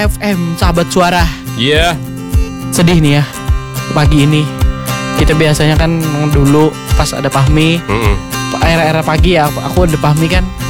FM sahabat suara. Iya. Sedih nih ya pagi ini. Kita biasanya kan dulu pas ada Pahmi, era-era pagi ya aku ada Pahmi kan